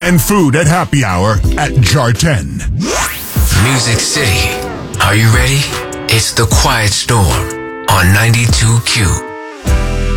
and food at happy hour at Jar 10. Music City. Are you ready? It's The Quiet Storm on 92Q.